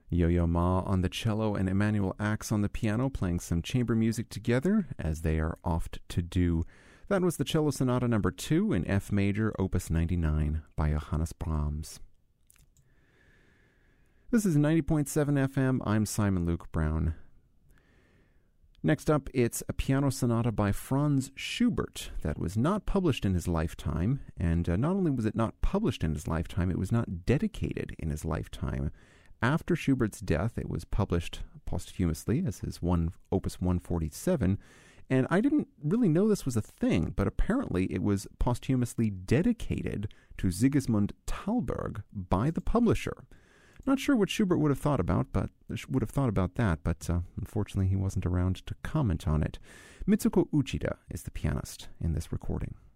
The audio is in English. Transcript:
Yo-Yo Ma on the cello and Emanuel Ax on the piano playing some chamber music together, as they are oft to do. That was the Cello Sonata No. 2 in F major, Opus 99 by Johannes Brahms. This is 90.7 FM. I'm Simon Luke Brown. Next up, it's a piano sonata by Franz Schubert that was not published in his lifetime, and not only was it not published in his lifetime, it was not dedicated in his lifetime. After Schubert's death, it was published posthumously as his Opus 147, and I didn't really know this was a thing, but apparently it was posthumously dedicated to Sigismund Thalberg by the publisher. Not sure what Schubert would have thought about that, but unfortunately he wasn't around to comment on it. Mitsuko Uchida is the pianist in this recording.